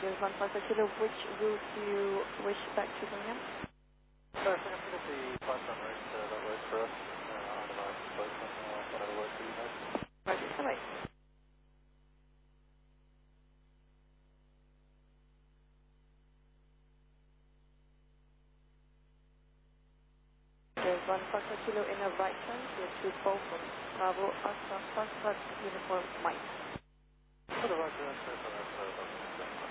There's 1 Kilo. Which route do you wish back to bring in? I think I'm going to be fast on route that works for us. On the market, whatever works for you guys. Roger, bye. There's 1 Kilo in a right turn, here to Bolton. Bravo, Alpha, Foxtrot, Uniform, Mike. For the right, that's